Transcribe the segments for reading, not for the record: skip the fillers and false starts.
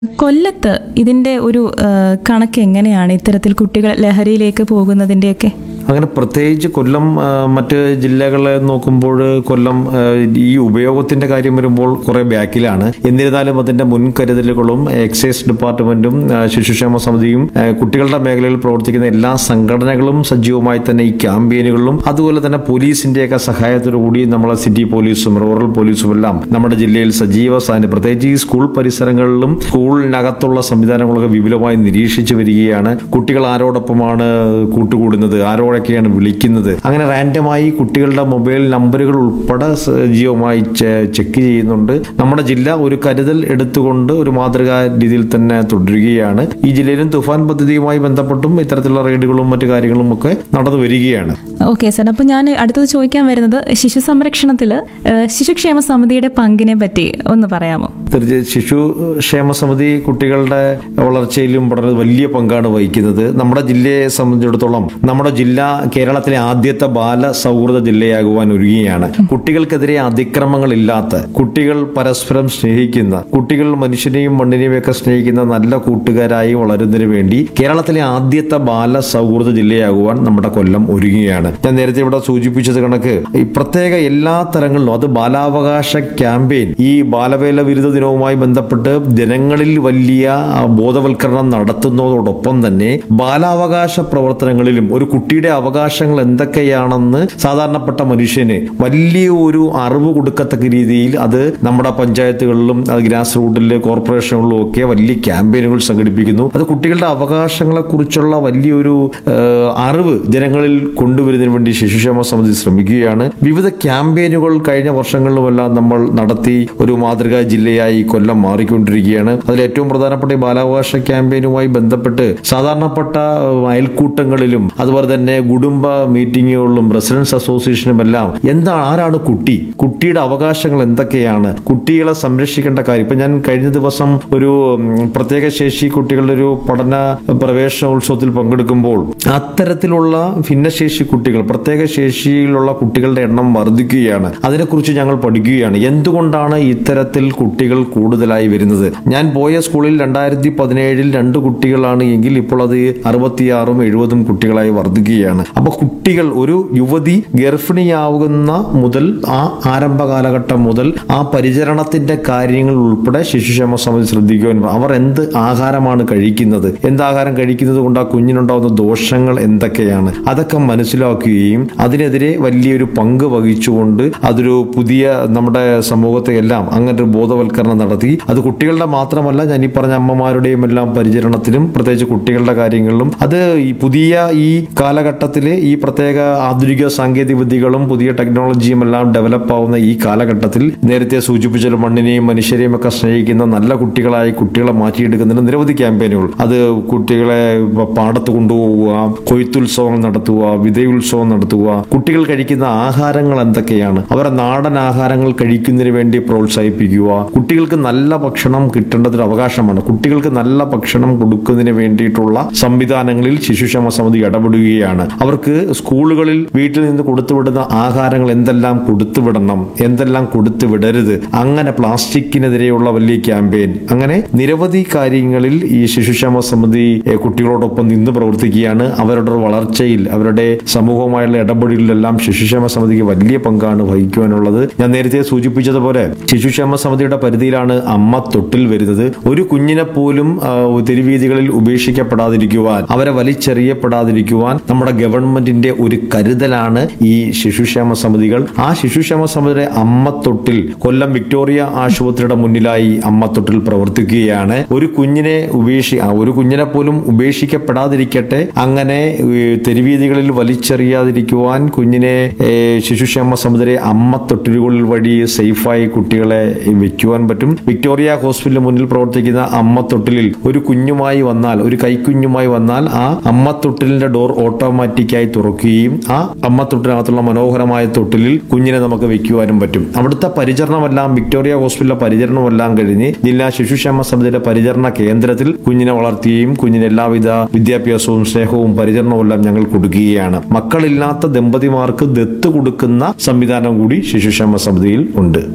കൊല്ലത്ത് ഇതിന്റെ ഒരു കണക്ക് എങ്ങനെയാണ് ഇത്തരത്തിൽ കുട്ടികൾ ലഹരിയിലേക്ക് പോകുന്നതിന്റെയൊക്കെ? അങ്ങനെ പ്രത്യേകിച്ച് കൊല്ലം മറ്റ് ജില്ലകളെ നോക്കുമ്പോൾ കൊല്ലം ഈ ഉപയോഗത്തിന്റെ കാര്യം വരുമ്പോൾ കുറെ ബാക്കിലാണ്. എന്നിരുന്നാലും അതിന്റെ മുൻകരുതലുകളും എക്സൈസ് ഡിപ്പാർട്ട്മെന്റും ശിശുക്ഷേമ സമിതിയും കുട്ടികളുടെ മേഖലയിൽ പ്രവർത്തിക്കുന്ന എല്ലാ സംഘടനകളും സജീവമായി തന്നെ ഈ ക്യാമ്പയിനുകളിലും അതുപോലെ തന്നെ പോലീസിന്റെയൊക്കെ സഹായത്തോടുകൂടി നമ്മളെ സിറ്റി പോലീസും റൂറൽ പോലീസും എല്ലാം നമ്മുടെ ജില്ലയിൽ സജീവ സാന്നിധ്യം, പ്രത്യേകിച്ച് ഈ സ്കൂൾ പരിസരങ്ങളിലും സ്കൂളിനകത്തുള്ള സംവിധാനങ്ങളൊക്കെ വിപുലമായി നിരീക്ഷിച്ചു വരികയാണ്. കുട്ടികൾ ആരോടൊപ്പമാണ് കൂട്ടുകൂടുന്നത്, ആരോടൊക്കെയാണ് വിളിക്കുന്നത്, അങ്ങനെ റാൻഡമായി കുട്ടികളുടെ മൊബൈൽ നമ്പറുകൾ ഉൾപ്പെടെ സജീവമായി ചെക്ക് ചെയ്യുന്നുണ്ട്. നമ്മുടെ ജില്ല ഒരു കരുതൽ എടുത്തുകൊണ്ട് ഒരു മാതൃകാ രീതിയിൽ തന്നെ തുടരുകയാണ്. ഈ ജില്ലയിലും തുഫാൻ പദ്ധതിയുമായി ബന്ധപ്പെട്ടും ഇത്തരത്തിലുള്ള റെയ്ഡുകളും മറ്റു കാര്യങ്ങളും ഒക്കെ നടന്നു വരികയാണ്. ഓക്കെ സാർ, അപ്പോൾ ഞാൻ അടുത്തത് ചോദിക്കാൻ വരുന്നത് ശിശു സംരക്ഷണത്തിൽ ശിശുക്ഷേമ സമിതിയുടെ പങ്കിനെ പറ്റി ഒന്ന് പറയാമോ? തീർച്ചയായും ശിശുക്ഷേമ സമിതി കുട്ടികളുടെ വളർച്ചയിലും വളരെ വലിയ പങ്കാണ് വഹിക്കുന്നത്. നമ്മുടെ ജില്ലയെ സംബന്ധിച്ചിടത്തോളം നമ്മുടെ ജില്ല കേരളത്തിലെ ആദ്യത്തെ ബാല സൗഹൃദ ജില്ലയാകുവാൻ ഒരുങ്ങുകയാണ്. കുട്ടികൾക്കെതിരെ അതിക്രമങ്ങളില്ലാത്ത, കുട്ടികൾ പരസ്പരം സ്നേഹിക്കുന്ന, കുട്ടികൾ മനുഷ്യനെയും മണ്ണിനെയും ഒക്കെ സ്നേഹിക്കുന്ന നല്ല കൂട്ടുകാരായി വളരുന്നതിന് വേണ്ടി കേരളത്തിലെ ആദ്യത്തെ ബാല സൗഹൃദ ജില്ലയാകുവാൻ നമ്മുടെ കൊല്ലം ഒരുങ്ങുകയാണ്. ഞാൻ നേരത്തെ ഇവിടെ സൂചിപ്പിച്ചത് കണക്ക് ഈ പ്രത്യേക എല്ലാ തരങ്ങളിലും അത് ബാലാവകാശ ക്യാമ്പയിൻ, ഈ ബാലവേല വിരുദ്ധ ദിനവുമായി ബന്ധപ്പെട്ട് ജനങ്ങളിൽ വലിയ ബോധവൽക്കരണം നടത്തുന്നതോടൊപ്പം തന്നെ ബാലാവകാശ പ്രവർത്തനങ്ങളിലും ഒരു കുട്ടിയുടെ അവകാശങ്ങൾ എന്തൊക്കെയാണെന്ന് സാധാരണപ്പെട്ട മനുഷ്യന് വലിയ ഒരു അറിവ് കൊടുക്കത്തക്ക രീതിയിൽ അത് നമ്മുടെ പഞ്ചായത്തുകളിലും അത് ഗ്രാസ് റൂട്ടിലെ കോർപ്പറേഷനുകളിലും ഒക്കെ വലിയ ക്യാമ്പയിനുകൾ സംഘടിപ്പിക്കുന്നു. അത് കുട്ടികളുടെ അവകാശങ്ങളെ കുറിച്ചുള്ള വലിയൊരു അറിവ് ജനങ്ങളിൽ കൊണ്ടുവരുന്നതിന് വേണ്ടി ശിശുക്ഷേമ സമിതി ശ്രമിക്കുകയാണ്. വിവിധ ക്യാമ്പയിനുകൾ കഴിഞ്ഞ വർഷങ്ങളിലുമെല്ലാം നമ്മൾ നടത്തി ഒരു മാതൃകാ ജില്ലയായി കൊല്ലം മാറിക്കൊണ്ടിരിക്കുകയാണ്. അതിൽ ഏറ്റവും പ്രധാനപ്പെട്ട ബാലാവകാശ ക്യാമ്പയിനുമായി ബന്ധപ്പെട്ട് സാധാരണപ്പെട്ട അയൽക്കൂട്ടങ്ങളിലും അതുപോലെ തന്നെ കുടുംബ മീറ്റിങ്ങുകളിലും റെസിഡൻസ് അസോസിയേഷനും എല്ലാം ആരാണ് കുട്ടി, കുട്ടിയുടെ അവകാശങ്ങൾ എന്തൊക്കെയാണ്, കുട്ടികളെ സംരക്ഷിക്കേണ്ട കാര്യം. ഇപ്പൊ ഞാൻ കഴിഞ്ഞ ദിവസം ഒരു പ്രത്യേക ശേഷി കുട്ടികളുടെ ഒരു പഠന പ്രവേശനോത്സവത്തിൽ പങ്കെടുക്കുമ്പോൾ അത്തരത്തിലുള്ള ഭിന്നശേഷി കുട്ടികൾ, പ്രത്യേക ശേഷിയിലുള്ള കുട്ടികളുടെ എണ്ണം വർദ്ധിക്കുകയാണ്. അതിനെക്കുറിച്ച് ഞങ്ങൾ പഠിക്കുകയാണ്. എന്തുകൊണ്ടാണ് ഇത്തരത്തിൽ കുട്ടികൾ കൂടുതലായി വരുന്നത്? ഞാൻ പോയ സ്കൂളിൽ 2017 2 കുട്ടികളാണ് എങ്കിൽ ഇപ്പോൾ അത് 66ഉം 70ഉം കുട്ടികളായി വർദ്ധിക്കുകയാണ്. അപ്പൊ കുട്ടികൾ, ഒരു യുവതി ഗർഭിണിയാവുന്ന മുതൽ ആ ആരംഭ കാലഘട്ടം മുതൽ ആ പരിചരണത്തിന്റെ കാര്യങ്ങൾ ഉൾപ്പെടെ ശിശുക്ഷേമ സമിതി ശ്രദ്ധിക്കുവാൻ, അവർ എന്ത് ആഹാരമാണ് കഴിക്കുന്നത്, എന്താഹാരം കഴിക്കുന്നത് കൊണ്ട് ആ കുഞ്ഞിനുണ്ടാവുന്ന ദോഷങ്ങൾ എന്തൊക്കെയാണ്, അതൊക്കെ മനസ്സിലാക്കുകയും അതിനെതിരെ വലിയൊരു പങ്ക് വഹിച്ചുകൊണ്ട് അതൊരു പുതിയ നമ്മുടെ സമൂഹത്തെ എല്ലാം അങ്ങനെ ഒരു ബോധവൽക്കരണം നടത്തി, അത് കുട്ടികളുടെ മാത്രമല്ല ഞാൻ ഈ പറഞ്ഞ അമ്മമാരുടെയും എല്ലാം പരിചരണത്തിലും പ്രത്യേകിച്ച് കുട്ടികളുടെ കാര്യങ്ങളിലും അത് ഈ പുതിയ ഈ കാലഘട്ടത്തില് ഈ പ്രത്യേക ആധുനിക സാങ്കേതിക വിദ്യകളും പുതിയ ടെക്നോളജിയും എല്ലാം ഡെവലപ്പ് ആവുന്ന ഈ കാലഘട്ടത്തിൽ നേരത്തെ സൂചിപ്പിച്ച മണ്ണിനെയും മനുഷ്യരെയും ഒക്കെ സ്നേഹിക്കുന്ന നല്ല കുട്ടികളായി കുട്ടികളെ മാറ്റിയെടുക്കുന്നതിന് നിരവധി ക്യാമ്പയിനുകൾ, അത് കുട്ടികളെ പാടത്ത് കൊണ്ടുപോവുക, കൊയ്ത്തുത്സവം നടത്തുക, വിതയുത്സവം നടത്തുക, കുട്ടികൾ കഴിക്കുന്ന ആഹാരങ്ങൾ എന്തൊക്കെയാണ്, അവരെ നാടൻ ആഹാരങ്ങൾ കഴിക്കുന്നതിന് വേണ്ടി പ്രോത്സാഹിപ്പിക്കുക, കുട്ടികൾക്ക് നല്ല ഭക്ഷണം കിട്ടേണ്ടതൊരു അവകാശമാണ്, കുട്ടികൾക്ക് നല്ല ഭക്ഷണം കൊടുക്കുന്നതിന് വേണ്ടിയിട്ടുള്ള സംവിധാനങ്ങളിൽ ശിശുക്ഷേമ സമിതി ഇടപെടുകയാണ്. അവർക്ക് സ്കൂളുകളിൽ വീട്ടിൽ നിന്ന് കൊടുത്തുവിടുന്ന ആഹാരങ്ങൾ എന്തെല്ലാം കൊടുത്തുവിടണം, എന്തെല്ലാം കൊടുത്തുവിടരുത്, അങ്ങനെ പ്ലാസ്റ്റിക്കിനെതിരെയുള്ള വലിയ ക്യാമ്പയിൻ, അങ്ങനെ നിരവധി കാര്യങ്ങളിൽ ഈ ശിശുക്ഷേമ സമിതി കുട്ടികളോടൊപ്പം നിന്ന് പ്രവർത്തിക്കുകയാണ്. അവരുടെ വളർച്ചയിൽ, അവരുടെ സമൂഹവുമായുള്ള ഇടപെടലിലെല്ലാം ശിശുക്ഷേമ സമിതിക്ക് വലിയ പങ്കാണ് വഹിക്കുവാനുള്ളത്. ഞാൻ നേരത്തെ സൂചിപ്പിച്ചതുപോലെ ശിശുക്ഷേമ സമിതിയുടെ പരിധിയിലാണ് അമ്മ തൊട്ടിൽ വരുന്നത്. ഒരു കുഞ്ഞിനെ പോലും തെരുവീതികളിൽ ഉപേക്ഷിക്കപ്പെടാതിരിക്കുവാൻ, അവരെ വലിച്ചെറിയപ്പെടാതിരിക്കുവാൻ നമ്മുടെ ഗവൺമെന്റിന്റെ ഒരു കരുതലാണ് ഈ ശിശുക്ഷേമ സമിതികൾ. ആ ശിശുക്ഷേമ സമിതിയുടെ അമ്മത്തൊട്ടിൽ കൊല്ലം വിക്ടോറിയ ആശുപത്രിയുടെ മുന്നിലായി അമ്മത്തൊട്ടിൽ പ്രവർത്തിക്കുകയാണ്. ഒരു കുഞ്ഞിനെ പോലും ഉപേക്ഷിക്കപ്പെടാതിരിക്കട്ടെ, അങ്ങനെ തെരുവീതികളിൽ വലിച്ചെറിയാതിരിക്കുവാൻ കുഞ്ഞിനെ ശിശുക്ഷേമ സമിതിയുടെ അമ്മത്തൊട്ടിലുകളിൽ വഴി സേഫായി കുട്ടികളെ വെക്കുവാൻ പറ്റും. വിക്ടോറിയ ഹോസ്പിറ്റലിന് മുന്നിൽ പ്രവർത്തിക്കുന്ന അമ്മത്തൊട്ടിലിൽ ഒരു കുഞ്ഞുമായി വന്നാൽ, ഒരു കൈക്കുഞ്ഞുമായി വന്നാൽ ആ അമ്മത്തൊട്ടിലിന്റെ ഡോർ ഓട്ടോമാറ്റിക്കായി തുറക്കുകയും ആ അമ്മത്തൊട്ടിനകത്തുള്ള മനോഹരമായ തൊട്ടിലിൽ കുഞ്ഞിനെ നമുക്ക് വെക്കുവാനും പറ്റും. അവിടുത്തെ പരിചരണമെല്ലാം, വിക്ടോറിയ ഹോസ്പിറ്റലിലെ പരിചരണമെല്ലാം കഴിഞ്ഞ് ജില്ലാ ശിശുക്ഷേമ സമിതിയുടെ പരിചരണ കേന്ദ്രത്തിൽ കുഞ്ഞിനെ വളർത്തുകയും കുഞ്ഞിന് എല്ലാവിധ വിദ്യാഭ്യാസവും സ്നേഹവും പരിചരണവും എല്ലാം ഞങ്ങൾ കൊടുക്കുകയാണ്. മക്കളില്ലാത്ത ദമ്പതിമാർക്ക് ദത്ത് കൊടുക്കുന്ന സംവിധാനം കൂടി ശിശുക്ഷേമ സമിതിയിൽ ഉണ്ട്.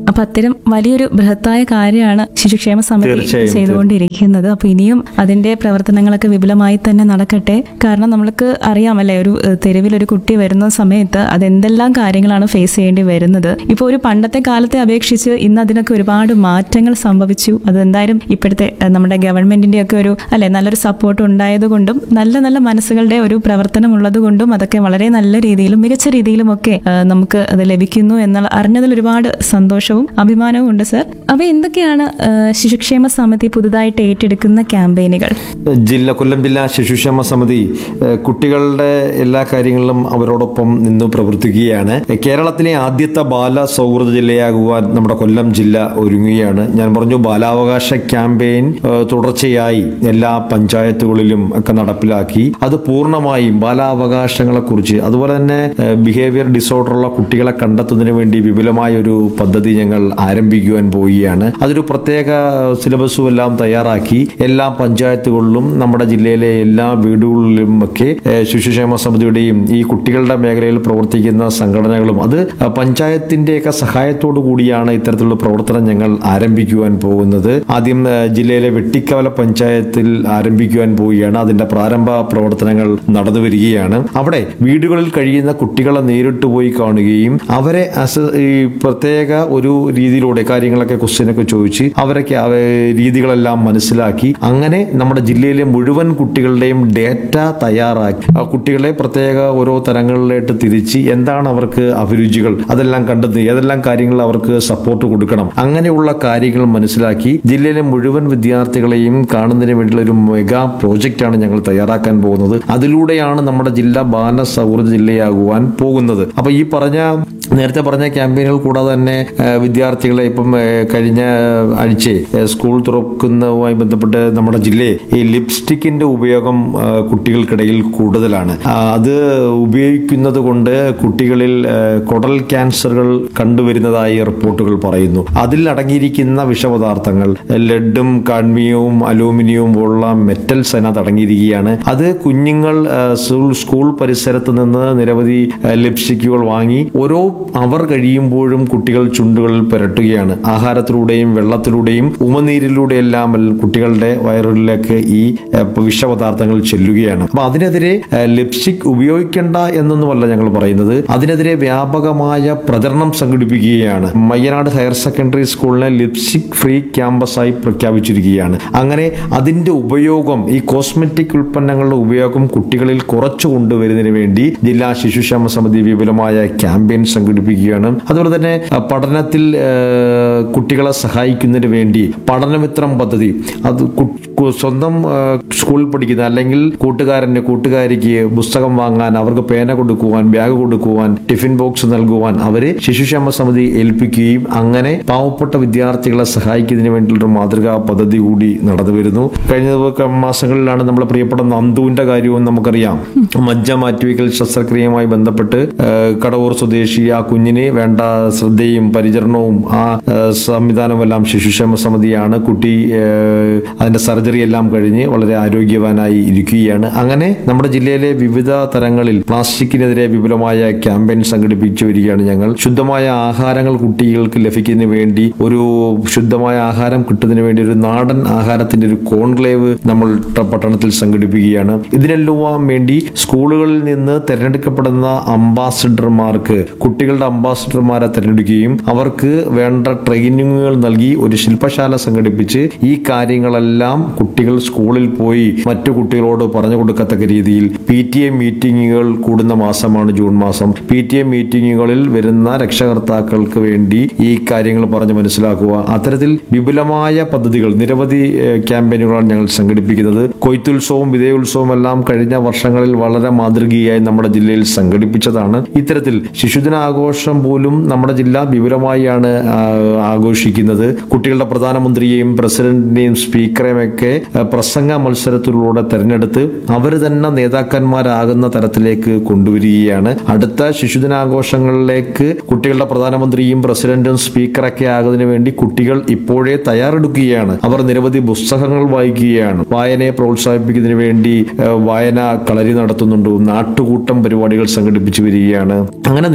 അപ്പൊ അത്തരം വലിയൊരു ബൃഹത്തായ കാര്യമാണ് ശിശുക്ഷേമ സമിതി തീർച്ചയായും. ചെയ്തുകൊണ്ടിരിക്കുന്നത്. അപ്പൊ ഇനിയും അതിന്റെ പ്രവർത്തനങ്ങളൊക്കെ വിപുലമായി തന്നെ നടക്കട്ടെ. കാരണം നമ്മൾക്ക് അറിയാമല്ലേ, ഒരു തെരുവിൽ ഒരു കുട്ടി വരുന്ന സമയത്ത് അതെന്തെല്ലാം കാര്യങ്ങളാണ് ഫേസ് ചെയ്യേണ്ടി വരുന്നത്. ഇപ്പോൾ ഒരു പണ്ടത്തെ കാലത്തെ അപേക്ഷിച്ച് ഇന്ന് അതിനൊക്കെ ഒരുപാട് മാറ്റങ്ങൾ സംഭവിച്ചു. അതെന്തായാലും ഇപ്പോഴത്തെ നമ്മുടെ ഗവൺമെന്റിന്റെ ഒക്കെ ഒരു നല്ലൊരു സപ്പോർട്ട് ഉണ്ടായതുകൊണ്ടും നല്ല നല്ല മനസ്സുകളുടെ ഒരു പ്രവർത്തനം ഉള്ളതുകൊണ്ടും അതൊക്കെ വളരെ നല്ല രീതിയിലും മികച്ച രീതിയിലും ഒക്കെ നമുക്ക് അത് ലഭിക്കുന്നു എന്നുള്ള അറിഞ്ഞതിൽ ഒരുപാട് സന്തോഷവും അഭിമാനവും ഉണ്ട് സർ. അപ്പൊ എന്തൊക്കെയാണ് ശിശുക്ഷേമ സമിതി പുതുതായിട്ട് ഏറ്റെടുക്കുന്ന ക്യാമ്പയിനുകൾ? കൊല്ലം ജില്ലാ ശിശുക്ഷേമ സമിതി കുട്ടികളുടെ എല്ലാ കാര്യങ്ങളിലും അവരോടൊപ്പം നിന്ന് പ്രവർത്തിക്കുകയാണ്. കേരളത്തിലെ ആദ്യത്തെ ബാല സൗഹൃദ ജില്ലയാകുവാൻ നമ്മുടെ കൊല്ലം ജില്ല ഒരുങ്ങുകയാണ്. ഞാൻ പറഞ്ഞു, ബാലാവകാശ ക്യാമ്പയിൻ തുടർച്ചയായി എല്ലാ പഞ്ചായത്തുകളിലും ഒക്കെ നടപ്പിലാക്കി അത് പൂർണ്ണമായും ബാലാവകാശങ്ങളെ കുറിച്ച്, അതുപോലെ തന്നെ ബിഹേവിയർ ഡിസോർഡർ ഉള്ള കുട്ടികളെ കണ്ടെത്തുന്നതിന് വേണ്ടി വിപുലമായ ഒരു പദ്ധതി ഞങ്ങൾ ആരംഭിക്കുവാൻ പോവുകയാണ്. അതൊരു പ്രത്യേക സിലബസും എല്ലാം തയ്യാറാക്കി എല്ലാ പഞ്ചായത്തുകളിലും നമ്മുടെ ജില്ലയിലെ എല്ലാ വീടുകളിലും ഒക്കെ ശിശുക്ഷേമ സമിതിയുടെയും ഈ കുട്ടികളുടെ മേഖലയിൽ പ്രവർത്തിക്കുന്ന സംഘടനകളും അത് പഞ്ചായത്തിന്റെയൊക്കെ സഹായത്തോടു കൂടിയാണ് ഇത്തരത്തിലുള്ള പ്രവർത്തനം ഞങ്ങൾ ആരംഭിക്കുവാൻ പോകുന്നത്. ആദ്യം ജില്ലയിലെ വെട്ടിക്കവല പഞ്ചായത്തിൽ ആരംഭിക്കുവാൻ പോവുകയാണ്. അതിന്റെ പ്രാരംഭ പ്രവർത്തനങ്ങൾ നടന്നു വരികയാണ്. അവിടെ വീടുകളിൽ കഴിയുന്ന കുട്ടികളെ നേരിട്ട് പോയി കാണുകയും അവരെ ഈ പ്രത്യേക ഒരു രീതിയിലൂടെ കാര്യങ്ങളൊക്കെ ക്വസ്റ്റ്യനൊക്കെ ചോദിച്ച് അവരൊക്കെ രീതികളെല്ലാം മനസ്സിലാക്കി അങ്ങനെ നമ്മുടെ ജില്ലയിലെ മുഴുവൻ കുട്ടികളുടെയും ഡേറ്റ തയ്യാറാക്കി ആ കുട്ടികളെ പ്രത്യേക ഓരോ തരങ്ങളിലായിട്ട് തിരിച്ച് എന്താണ് അവർക്ക് അഭിരുചികൾ അതെല്ലാം കണ്ടെത്തി ഏതെല്ലാം കാര്യങ്ങൾ അവർക്ക് സപ്പോർട്ട് കൊടുക്കണം, അങ്ങനെയുള്ള കാര്യങ്ങൾ മനസ്സിലാക്കി ജില്ലയിലെ മുഴുവൻ വിദ്യാർത്ഥികളെയും കാണുന്നതിന് വേണ്ടിയുള്ള ഒരു മെഗാ പ്രോജക്റ്റാണ് ഞങ്ങൾ തയ്യാറാക്കാൻ പോകുന്നത്. അതിലൂടെയാണ് നമ്മുടെ ജില്ല ബാല സൗഹൃദ ജില്ലയാകുവാൻ പോകുന്നത്. അപ്പൊ ഈ നേരത്തെ പറഞ്ഞ ക്യാമ്പയിനുകൾ കൂടാതെ തന്നെ വിദ്യാർത്ഥികളെ ഇപ്പം കഴിഞ്ഞ ആഴ്ച സ്കൂൾ തുറക്കുന്നതുമായി ബന്ധപ്പെട്ട് നമ്മുടെ ജില്ലയിൽ ഈ ലിപ്സ്റ്റിക്കിന്റെ ഉപയോഗം കുട്ടികൾക്കിടയിൽ കൂടുതലാണ്. അത് ഉപയോഗിക്കുന്നത് കൊണ്ട് കുട്ടികളിൽ കുടൽ ക്യാൻസറുകൾ കണ്ടുവരുന്നതായി റിപ്പോർട്ടുകൾ പറയുന്നു. അതിൽ അടങ്ങിയിരിക്കുന്ന വിഷപദാർത്ഥങ്ങൾ ലെഡും കാഡ്മിയവും അലൂമിനിയവും പോലുള്ള മെറ്റൽസ് അതിനകത്ത് അടങ്ങിയിരിക്കുകയാണ്. അത് കുഞ്ഞുങ്ങൾ സ്കൂൾ പരിസരത്ത് നിന്ന് നിരവധി ലിപ്സ്റ്റിക്കുകൾ വാങ്ങി ഓരോ അവർ കഴിയുമ്പോഴും കുട്ടികൾ ചുണ്ടുകളിൽ പുരട്ടുകയാണ്. ആഹാരത്തിലൂടെയും വെള്ളത്തിലൂടെയും ഉമനീരിലൂടെയെല്ലാം കുട്ടികളുടെ വയറിലേക്ക് ഈ വിഷപദാർത്ഥങ്ങൾ ചെല്ലുകയാണ്. അപ്പൊ അതിനെതിരെ ലിപ്സ്റ്റിക് ഉപയോഗിക്കേണ്ട എന്നൊന്നുമല്ല ഞങ്ങൾ പറയുന്നത്, അതിനെതിരെ വ്യാപകമായ പ്രചരണം സംഘടിപ്പിക്കുകയാണ്. മയ്യനാട് ഹയർ സെക്കൻഡറി സ്കൂളിനെ ലിപ്സ്റ്റിക് ഫ്രീ ക്യാമ്പസായി പ്രഖ്യാപിച്ചിരിക്കുകയാണ്. അങ്ങനെ അതിന്റെ ഉപയോഗം, ഈ കോസ്മെറ്റിക് ഉൽപ്പന്നങ്ങളുടെ ഉപയോഗം കുട്ടികളിൽ കുറച്ചു കൊണ്ടുവരുന്നതിന് വേണ്ടി ജില്ലാ ശിശുക്ഷേമ സമിതി വിപുലമായ ക്യാമ്പയിൻ സംഘടിപ്പിക്കുകയാണ്. അതുപോലെ തന്നെ പഠനത്തിൽ കുട്ടികളെ സഹായിക്കുന്നതിന് വേണ്ടി പഠനമിത്രം പദ്ധതി, അത് സ്വന്തം സ്കൂളിൽ പഠിക്കുന്ന അല്ലെങ്കിൽ കൂട്ടുകാരിക്ക് പുസ്തകം വാങ്ങാൻ, അവർക്ക് പേന കൊടുക്കുവാൻ, ബാഗ് കൊടുക്കുവാൻ, ടിഫിൻ ബോക്സ് നൽകുവാൻ അവര് ശിശുക്ഷേമ സമിതി ഏൽപ്പിക്കുകയും അങ്ങനെ പാവപ്പെട്ട വിദ്യാർത്ഥികളെ സഹായിക്കുന്നതിന് വേണ്ടിയുള്ള മാതൃകാ പദ്ധതി കൂടി നടന്നു വരുന്നു. കഴിഞ്ഞ മാസങ്ങളിലാണ് നമ്മുടെ പ്രിയപ്പെട്ട നന്ദുവിന്റെ കാര്യവും നമുക്കറിയാം. മജ്ജ മാറ്റിവെക്കൽ ശസ്ത്രക്രിയയുമായി ബന്ധപ്പെട്ട് കടവൂർ സ്വദേശി ആ കുഞ്ഞിന് വേണ്ട ശ്രദ്ധയും പരിചരണവും ആ സംവിധാനമെല്ലാം ശിശുക്ഷേമ സമിതിയാണ്. കുട്ടി അതിന്റെ സർജറി എല്ലാം കഴിഞ്ഞ് വളരെ ആരോഗ്യവാനായി ഇരിക്കുകയാണ്. അങ്ങനെ നമ്മുടെ ജില്ലയിലെ വിവിധ തരങ്ങളിൽ പ്ലാസ്റ്റിക്കിനെതിരെ വിപുലമായ ക്യാമ്പയിൻ സംഘടിപ്പിച്ചു വരികയാണ് ഞങ്ങൾ. ശുദ്ധമായ ആഹാരങ്ങൾ കുട്ടികൾക്ക് ലഭിക്കുന്നതിന് വേണ്ടി, ഒരു ശുദ്ധമായ ആഹാരം കിട്ടുന്നതിന് വേണ്ടി ഒരു നാടൻ ആഹാരത്തിന്റെ ഒരു കോൺക്ലേവ് നമ്മൾ പട്ടണത്തിൽ സംഘടിപ്പിക്കുകയാണ്. ഇതിനെല്ലാം വേണ്ടി സ്കൂളുകളിൽ നിന്ന് തെരഞ്ഞെടുക്കപ്പെടുന്ന അംബാസിഡർമാർക്ക്, കുട്ടികളുടെ അംബാസിഡർമാരെ തെരഞ്ഞെടുക്കുകയും അവർക്ക് വേണ്ട ട്രെയിനിങ്ങുകൾ നൽകി ഒരു ശില്പശാല സംഘടിപ്പിച്ച് ഈ കാര്യങ്ങളെല്ലാം കുട്ടികൾ സ്കൂളിൽ പോയി മറ്റു കുട്ടികളോട് പറഞ്ഞു കൊടുക്കത്തക്ക രീതിയിൽ PTA മീറ്റിങ്ങുകൾ കൂടുന്ന മാസമാണ് ജൂൺ മാസം. PTA മീറ്റിങ്ങുകളിൽ വരുന്ന രക്ഷകർത്താക്കൾക്ക് വേണ്ടി ഈ കാര്യങ്ങൾ പറഞ്ഞ് മനസ്സിലാക്കുക. അത്തരത്തിൽ വിപുലമായ പദ്ധതികൾ, നിരവധി ക്യാമ്പയിനുകളാണ് ഞങ്ങൾ സംഘടിപ്പിക്കുന്നത്. കൊയ്ത്തുത്സവവും വിജയോത്സവവും എല്ലാം കഴിഞ്ഞ വർഷങ്ങളിൽ വളരെ മാതൃകയായി നമ്മുടെ ജില്ലയിൽ സംഘടിപ്പിച്ചതാണ്. ഇത്തരത്തിൽ ശിശുദിനാഘോഷം പോലും നമ്മുടെ ജില്ല വിപുലമായാണ് ആഘോഷിക്കുന്നത്. കുട്ടികളുടെ പ്രധാനമന്ത്രിയെയും പ്രസിഡന്റിനെയും സ്പീക്കറെയും ഒക്കെ പ്രസംഗ മത്സരത്തിലൂടെ തെരഞ്ഞെടുത്ത് അവർ തന്നെ നേതാക്കന്മാരാകുന്ന തരത്തിലേക്ക് കൊണ്ടുവരികയാണ്. അടുത്ത ശിശുദിനാഘോഷങ്ങളിലേക്ക് കുട്ടികളുടെ പ്രധാനമന്ത്രിയും പ്രസിഡന്റും സ്പീക്കറൊക്കെ ആകുന്നതിന് വേണ്ടി കുട്ടികൾ ഇപ്പോഴേ തയ്യാറെടുക്കുകയാണ്. അവർ നിരവധി പുസ്തകങ്ങൾ വായിക്കുകയാണ്. വായനയെ പ്രോത്സാഹിപ്പിക്കുന്നതിന് വേണ്ടി വായന കളരി നടത്തുന്നുണ്ട്. നാട്ടുകൂട്ടം പരിപാടികൾ സംഘടിപ്പിച്ചു വരികയാണ്. അങ്ങനെ നിരവധി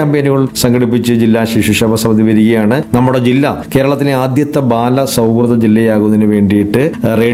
ക്യാമ്പയിനുകൾ സംഘടിപ്പിച്ച് ജില്ലാ ശിശുക്ഷേമ സമിതി വരികയാണ്. നമ്മുടെ ജില്ല കേരളത്തിലെ ആദ്യത്തെ ബാല സൗഹൃദ ജില്ലയാകുന്നതിന് വേണ്ടിയിട്ട്